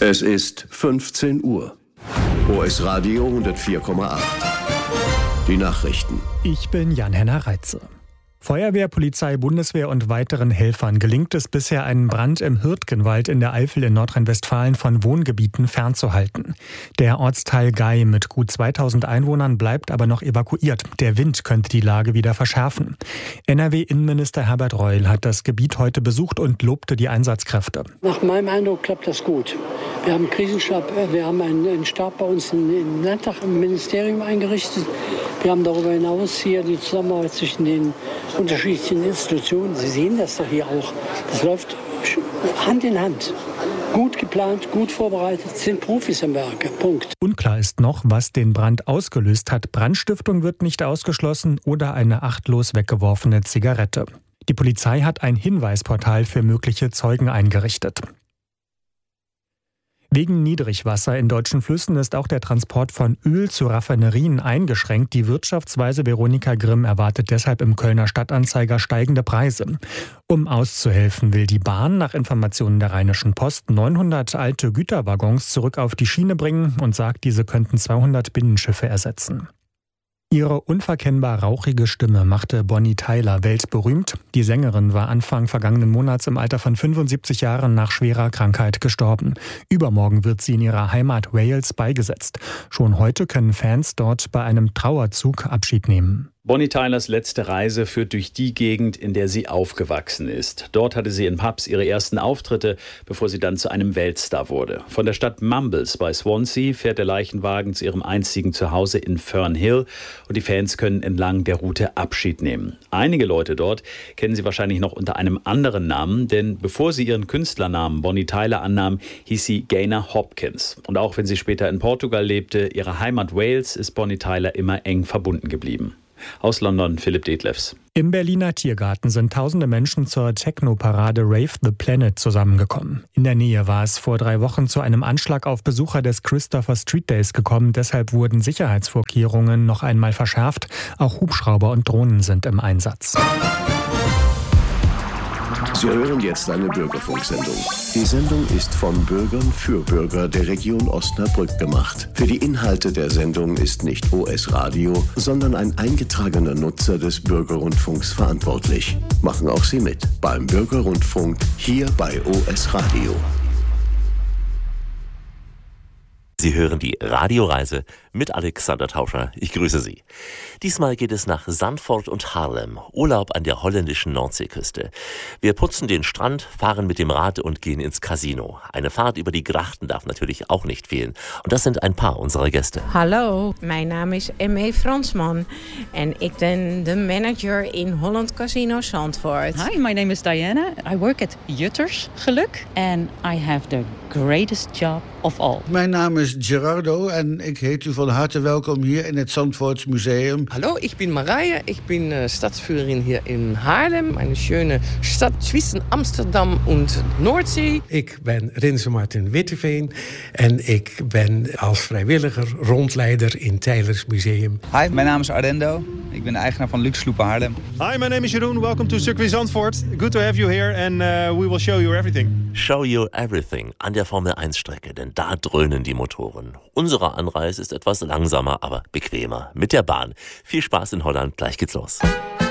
Es ist 15 Uhr. OS Radio 104,8. Die Nachrichten. Ich bin Jan-Henner Reitze. Feuerwehr, Polizei, Bundeswehr und weiteren Helfern gelingt es bisher, einen Brand im Hürtgenwald in der Eifel in Nordrhein-Westfalen von Wohngebieten fernzuhalten. Der Ortsteil Gei mit gut 2000 Einwohnern bleibt aber noch evakuiert. Der Wind könnte die Lage wieder verschärfen. NRW-Innenminister Herbert Reul hat das Gebiet heute besucht und lobte die Einsatzkräfte. Nach meinem Eindruck klappt das gut. Wir haben einen Krisenstab, wir haben einen Stab bei uns im Landtag, im Ministerium eingerichtet. Wir haben darüber hinaus hier die Zusammenarbeit zwischen den unterschiedlichen Institutionen. Sie sehen das doch hier auch. Das läuft Hand in Hand. Gut geplant, gut vorbereitet, sind Profis am Werke. Punkt. Unklar ist noch, was den Brand ausgelöst hat. Brandstiftung wird nicht ausgeschlossen oder eine achtlos weggeworfene Zigarette. Die Polizei hat ein Hinweisportal für mögliche Zeugen eingerichtet. Wegen Niedrigwasser in deutschen Flüssen ist auch der Transport von Öl zu Raffinerien eingeschränkt. Die Wirtschaftsweise Veronika Grimm erwartet deshalb im Kölner Stadtanzeiger steigende Preise. Um auszuhelfen, will die Bahn nach Informationen der Rheinischen Post 900 alte Güterwaggons zurück auf die Schiene bringen und sagt, diese könnten 200 Binnenschiffe ersetzen. Ihre unverkennbar rauchige Stimme machte Bonnie Tyler weltberühmt. Die Sängerin war Anfang vergangenen Monats im Alter von 75 Jahren nach schwerer Krankheit gestorben. Übermorgen wird sie in ihrer Heimat Wales beigesetzt. Schon heute können Fans dort bei einem Trauerzug Abschied nehmen. Bonnie Tylers letzte Reise führt durch die Gegend, in der sie aufgewachsen ist. Dort hatte sie in Pubs ihre ersten Auftritte, bevor sie dann zu einem Weltstar wurde. Von der Stadt Mumbles bei Swansea fährt der Leichenwagen zu ihrem einzigen Zuhause in Fernhill und die Fans können entlang der Route Abschied nehmen. Einige Leute dort kennen sie wahrscheinlich noch unter einem anderen Namen, denn bevor sie ihren Künstlernamen Bonnie Tyler annahm, hieß sie Gaynor Hopkins. Und auch wenn sie später in Portugal lebte, ihrer Heimat Wales ist Bonnie Tyler immer eng verbunden geblieben. Aus London, Philipp Detlefs. Im Berliner Tiergarten sind tausende Menschen zur Techno-Parade Rave the Planet zusammengekommen. In der Nähe war es vor 3 Wochen zu einem Anschlag auf Besucher des Christopher Street Days gekommen. Deshalb wurden Sicherheitsvorkehrungen noch einmal verschärft. Auch Hubschrauber und Drohnen sind im Einsatz. Sie hören jetzt eine Bürgerfunksendung. Die Sendung ist von Bürgern für Bürger der Region Osnabrück gemacht. Für die Inhalte der Sendung ist nicht OS Radio, sondern ein eingetragener Nutzer des Bürgerrundfunks verantwortlich. Machen auch Sie mit beim Bürgerrundfunk hier bei OS Radio. Sie hören die Radioreise mit Alexander Tauscher. Ich grüße Sie. Diesmal geht es nach Zandvoort und Haarlem. Urlaub an der holländischen Nordseeküste. Wir putzen den Strand, fahren mit dem Rad und gehen ins Casino. Eine Fahrt über die Grachten darf natürlich auch nicht fehlen. Und das sind ein paar unserer Gäste. Hallo, mijn naam is M.E. Fransman en ik ben de manager in Holland Casino Zandvoort. Hi, my name is Diana. I work at Jutters Geluk and I have the greatest job of all. Mijn naam is Gerardo en ik heet u van harte welkom hier in het Zandvoorts Museum. Hallo, ich bin Marije. Ich bin Stadtführerin hier in Haarlem. Eine schöne Stadt zwischen Amsterdam und Noordzee. Ik ben Rinse Martin Witteveen en ik ben als vrijwilliger rondleider in Teylers Museum. Hi, mijn naam is Ardendo. Ik ben de eigenaar van Luxe Sloepen Haarlem. Hi, my name is Jeroen. Welcome to Circuit Zandvoort. Good to have you here and we will show you everything. Show you everything an der Formel-1-Strecke, denn da dröhnen die Motoren. Unsere Anreise ist etwas langsamer, aber bequemer mit der Bahn. Viel Spaß in Holland, gleich geht's los.